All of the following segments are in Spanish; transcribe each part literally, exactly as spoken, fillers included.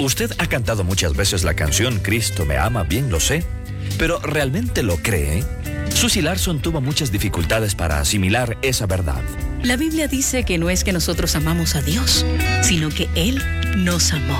Usted ha cantado muchas veces la canción Cristo me ama, bien lo sé, pero ¿realmente lo cree? Susie Larson tuvo muchas dificultades para asimilar esa verdad. La Biblia dice que no es que nosotros amamos a Dios, sino que Él nos amó.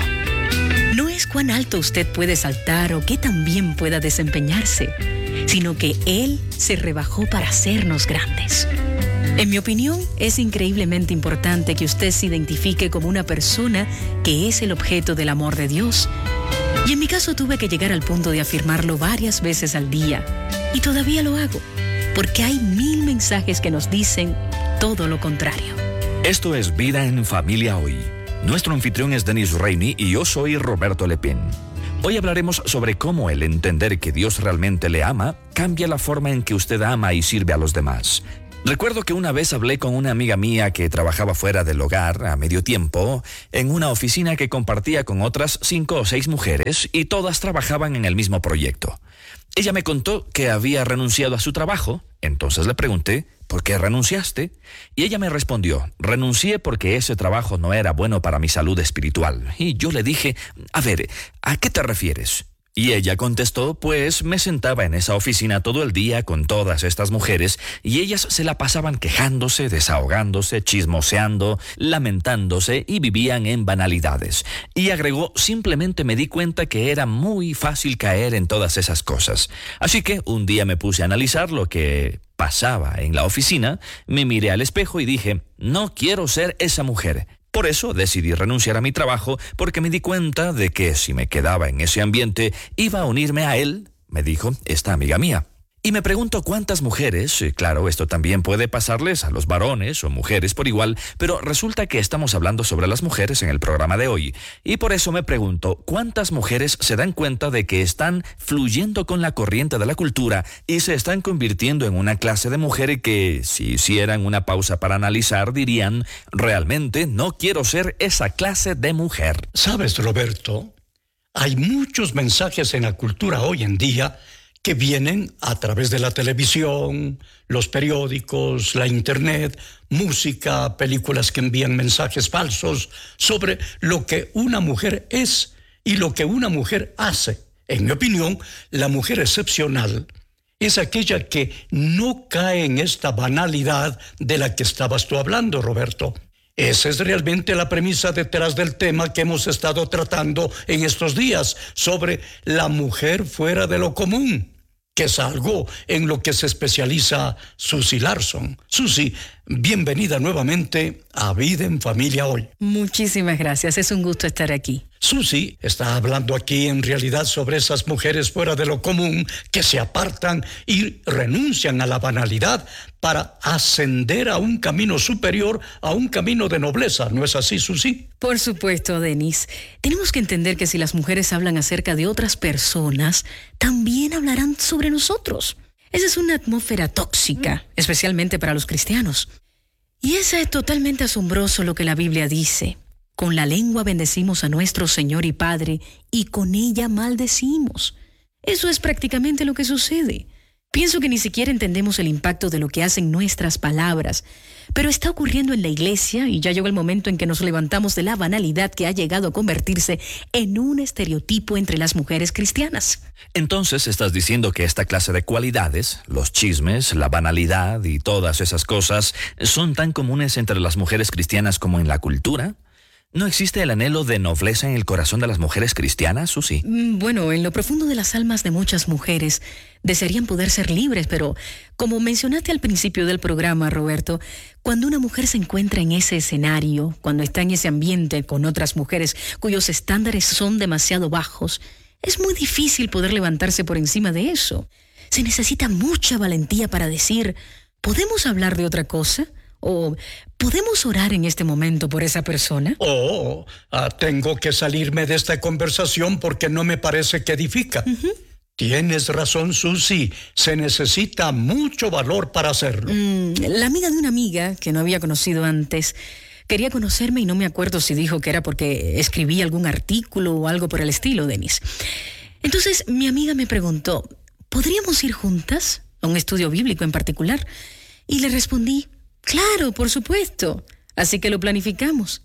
No es cuán alto usted puede saltar o qué tan bien pueda desempeñarse, sino que Él se rebajó para hacernos grandes. En mi opinión, es increíblemente importante que usted se identifique como una persona que es el objeto del amor de Dios. Y en mi caso tuve que llegar al punto de afirmarlo varias veces al día. Y todavía lo hago, porque hay mil mensajes que nos dicen todo lo contrario. Esto es Vida en Familia Hoy. Nuestro anfitrión es Dennis Rainey y yo soy Roberto Lepín. Hoy hablaremos sobre cómo el entender que Dios realmente le ama cambia la forma en que usted ama y sirve a los demás. Recuerdo que una vez hablé con una amiga mía que trabajaba fuera del hogar a medio tiempo en una oficina que compartía con otras cinco o seis mujeres y todas trabajaban en el mismo proyecto. Ella me contó que había renunciado a su trabajo, entonces le pregunté, ¿por qué renunciaste? Y ella me respondió, renuncié porque ese trabajo no era bueno para mi salud espiritual. Y yo le dije, a ver, ¿a qué te refieres? Y ella contestó, pues me sentaba en esa oficina todo el día con todas estas mujeres y ellas se la pasaban quejándose, desahogándose, chismoseando, lamentándose y vivían en banalidades. Y agregó, simplemente me di cuenta que era muy fácil caer en todas esas cosas. Así que un día me puse a analizar lo que pasaba en la oficina, me miré al espejo y dije, no quiero ser esa mujer. Por eso decidí renunciar a mi trabajo porque me di cuenta de que si me quedaba en ese ambiente iba a unirme a él, me dijo esta amiga mía. Y me pregunto cuántas mujeres, claro, esto también puede pasarles a los varones o mujeres por igual, pero resulta que estamos hablando sobre las mujeres en el programa de hoy. Y por eso me pregunto, ¿cuántas mujeres se dan cuenta de que están fluyendo con la corriente de la cultura y se están convirtiendo en una clase de mujer que, si hicieran una pausa para analizar, dirían, realmente no quiero ser esa clase de mujer? ¿Sabes, Roberto? Hay muchos mensajes en la cultura hoy en día que vienen a través de la televisión, los periódicos, la internet, música, películas que envían mensajes falsos sobre lo que una mujer es y lo que una mujer hace. En mi opinión, la mujer excepcional es aquella que no cae en esta banalidad de la que estabas tú hablando, Roberto. Esa es realmente la premisa detrás del tema que hemos estado tratando en estos días sobre la mujer fuera de lo común, que es algo en lo que se especializa Susie Larson. Susie, bienvenida nuevamente a Vida en Familia Hoy. Muchísimas gracias, es un gusto estar aquí. Susie está hablando aquí en realidad sobre esas mujeres fuera de lo común que se apartan y renuncian a la banalidad para ascender a un camino superior, a un camino de nobleza. ¿No es así, Susie? Por supuesto, Dennis. Tenemos que entender que si las mujeres hablan acerca de otras personas, también hablarán sobre nosotros. Esa es una atmósfera tóxica, especialmente para los cristianos. Y eso es totalmente asombroso lo que la Biblia dice. Con la lengua bendecimos a nuestro Señor y Padre, y con ella maldecimos. Eso es prácticamente lo que sucede. Pienso que ni siquiera entendemos el impacto de lo que hacen nuestras palabras, pero está ocurriendo en la iglesia y ya llegó el momento en que nos levantamos de la banalidad que ha llegado a convertirse en un estereotipo entre las mujeres cristianas. Entonces, ¿estás diciendo que esta clase de cualidades, los chismes, la banalidad y todas esas cosas, son tan comunes entre las mujeres cristianas como en la cultura? ¿No existe el anhelo de nobleza en el corazón de las mujeres cristianas, Susie? Bueno, en lo profundo de las almas de muchas mujeres desearían poder ser libres, pero como mencionaste al principio del programa, Roberto, cuando una mujer se encuentra en ese escenario, cuando está en ese ambiente con otras mujeres cuyos estándares son demasiado bajos, es muy difícil poder levantarse por encima de eso. Se necesita mucha valentía para decir, ¿podemos hablar de otra cosa? ¿O podemos orar en este momento por esa persona? Oh, ah, tengo que salirme de esta conversación porque no me parece que edifica. Uh-huh. Tienes razón, Susie. Se necesita mucho valor para hacerlo. Mm, la amiga de una amiga que no había conocido antes quería conocerme y no me acuerdo si dijo que era porque escribí algún artículo o algo por el estilo, Dennis. Entonces mi amiga me preguntó, ¿podríamos ir juntas a un estudio bíblico en particular? Y le respondí, claro, por supuesto. Así que lo planificamos.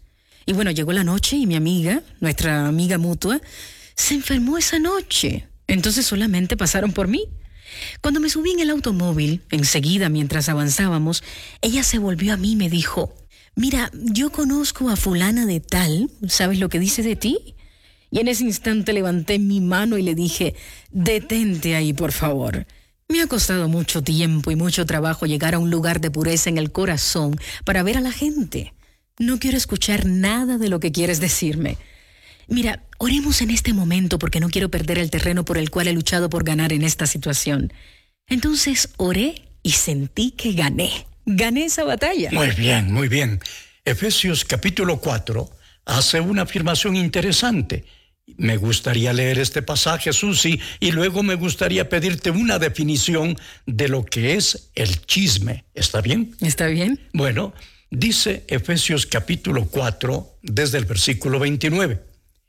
Y bueno, llegó la noche y mi amiga, nuestra amiga mutua, se enfermó esa noche. Entonces solamente pasaron por mí. Cuando me subí en el automóvil, enseguida mientras avanzábamos, ella se volvió a mí y me dijo: mira, yo conozco a fulana de tal, ¿sabes lo que dice de ti? Y en ese instante levanté mi mano y le dije: detente ahí, por favor. Me ha costado mucho tiempo y mucho trabajo llegar a un lugar de pureza en el corazón para ver a la gente. No quiero escuchar nada de lo que quieres decirme. Mira, oremos en este momento porque no quiero perder el terreno por el cual he luchado por ganar en esta situación. Entonces oré y sentí que gané. Gané esa batalla. Muy bien, muy bien. Efesios capítulo cuatro hace una afirmación interesante. Me gustaría leer este pasaje, Susi, y luego me gustaría pedirte una definición de lo que es el chisme. ¿Está bien? ¿Está bien? Bueno, dice Efesios capítulo cuatro, desde el versículo veintinueve.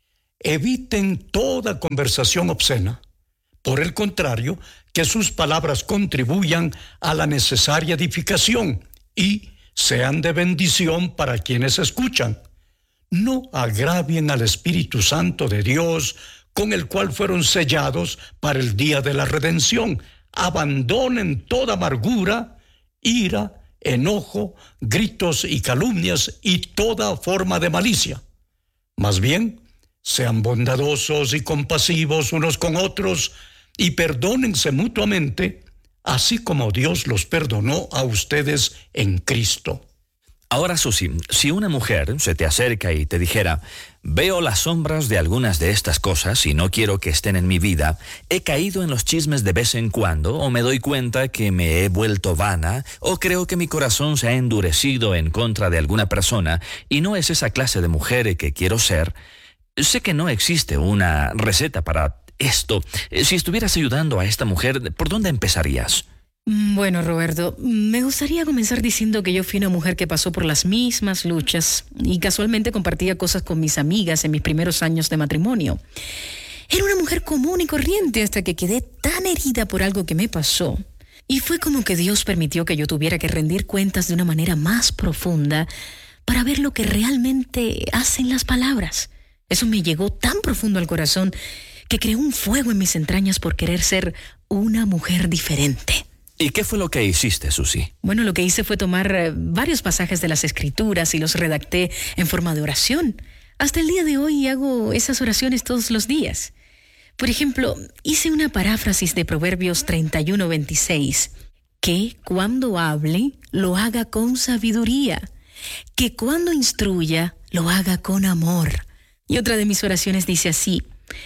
Eviten toda conversación obscena. Por el contrario, que sus palabras contribuyan a la necesaria edificación y sean de bendición para quienes escuchan. No agravien al Espíritu Santo de Dios, con el cual fueron sellados para el día de la redención. Abandonen toda amargura, ira, enojo, gritos y calumnias y toda forma de malicia. Más bien, sean bondadosos y compasivos unos con otros y perdónense mutuamente, así como Dios los perdonó a ustedes en Cristo. Ahora, Susi, si una mujer se te acerca y te dijera: veo las sombras de algunas de estas cosas y no quiero que estén en mi vida, he caído en los chismes de vez en cuando, o me doy cuenta que me he vuelto vana, o creo que mi corazón se ha endurecido en contra de alguna persona y no es esa clase de mujer que quiero ser, sé que no existe una receta para esto. Si estuvieras ayudando a esta mujer, ¿por dónde empezarías? Bueno, Roberto, me gustaría comenzar diciendo que yo fui una mujer que pasó por las mismas luchas y casualmente compartía cosas con mis amigas en mis primeros años de matrimonio. Era una mujer común y corriente hasta que quedé tan herida por algo que me pasó. Y fue como que Dios permitió que yo tuviera que rendir cuentas de una manera más profunda para ver lo que realmente hacen las palabras. Eso me llegó tan profundo al corazón que creó un fuego en mis entrañas por querer ser una mujer diferente. ¿Y qué fue lo que hiciste, Susi? Bueno, lo que hice fue tomar eh, varios pasajes de las Escrituras y los redacté en forma de oración. Hasta el día de hoy hago esas oraciones todos los días. Por ejemplo, hice una paráfrasis de Proverbios treinta y uno, veintiséis. Que cuando hable, lo haga con sabiduría. Que cuando instruya, lo haga con amor. Y otra de mis oraciones dice así: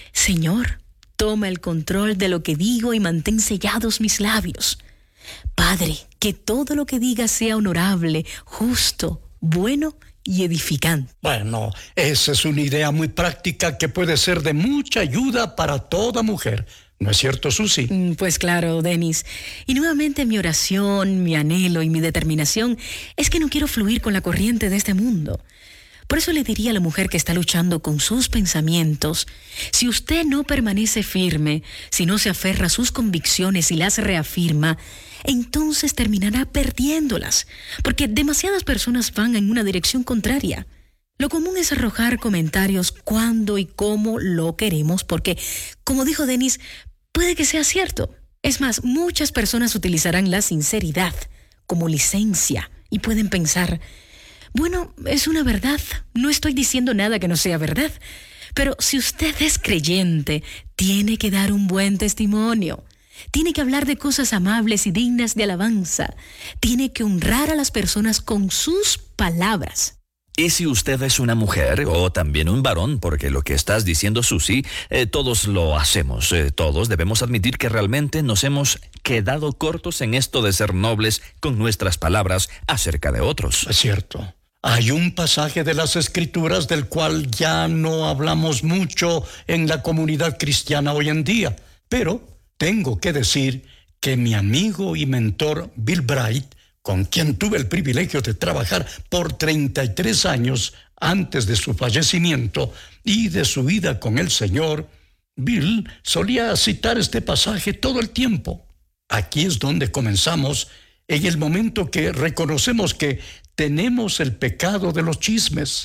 Señor, toma el control de lo que digo y mantén sellados mis labios. Padre, que todo lo que diga sea honorable, justo, bueno y edificante. Bueno, esa es una idea muy práctica que puede ser de mucha ayuda para toda mujer. ¿No es cierto, Susi? Pues claro, Denis. Y nuevamente mi oración, mi anhelo y mi determinación es que no quiero fluir con la corriente de este mundo. Por eso le diría a la mujer que está luchando con sus pensamientos: si usted no permanece firme, si no se aferra a sus convicciones y las reafirma, entonces terminará perdiéndolas, porque demasiadas personas van en una dirección contraria. Lo común es arrojar comentarios cuando y cómo lo queremos, porque, como dijo Denis, puede que sea cierto. Es más, muchas personas utilizarán la sinceridad como licencia y pueden pensar: bueno, es una verdad, no estoy diciendo nada que no sea verdad, pero si usted es creyente, tiene que dar un buen testimonio. Tiene que hablar de cosas amables y dignas de alabanza. Tiene que honrar a las personas con sus palabras. Y si usted es una mujer o también un varón, porque lo que estás diciendo, Susi, eh, todos lo hacemos. Eh, todos debemos admitir que realmente nos hemos quedado cortos en esto de ser nobles con nuestras palabras acerca de otros. Es cierto. Hay un pasaje de las Escrituras del cual ya no hablamos mucho en la comunidad cristiana hoy en día, pero tengo que decir que mi amigo y mentor Bill Bright, con quien tuve el privilegio de trabajar por treinta y tres años antes de su fallecimiento y de su vida con el Señor, Bill solía citar este pasaje todo el tiempo. Aquí es donde comenzamos, en el momento que reconocemos que tenemos el pecado de los chismes.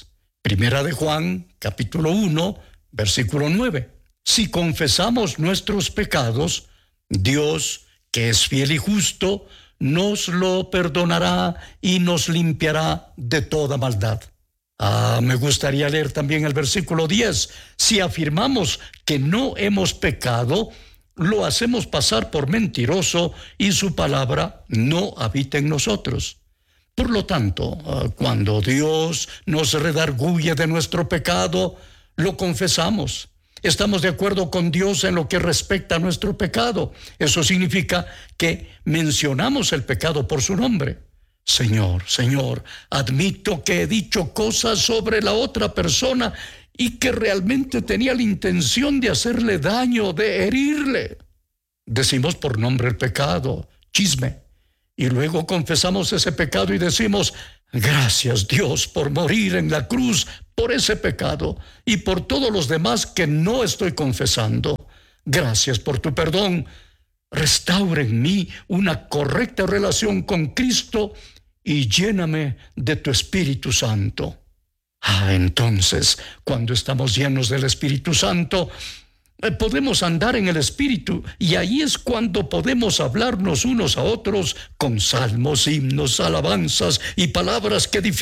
Primera de Juan, capítulo uno, versículo nueve. Si confesamos nuestros pecados, Dios, que es fiel y justo, nos lo perdonará y nos limpiará de toda maldad. Ah, me gustaría leer también el versículo diez. Si afirmamos que no hemos pecado, lo hacemos pasar por mentiroso y su palabra no habita en nosotros. Por lo tanto, cuando Dios nos redarguye de nuestro pecado, lo confesamos. Estamos de acuerdo con Dios en lo que respecta a nuestro pecado. Eso significa que mencionamos el pecado por su nombre. Señor, Señor, admito que he dicho cosas sobre la otra persona y que realmente tenía la intención de hacerle daño, de herirle. Decimos por nombre el pecado, chisme, y luego confesamos ese pecado y decimos: gracias, Dios, por morir en la cruz por ese pecado y por todos los demás que no estoy confesando. Gracias por tu perdón. Restaura en mí una correcta relación con Cristo y lléname de tu Espíritu Santo. Ah, entonces, cuando estamos llenos del Espíritu Santo, eh, podemos andar en el Espíritu, y ahí es cuando podemos hablarnos unos a otros con salmos, himnos, alabanzas y palabras que edifican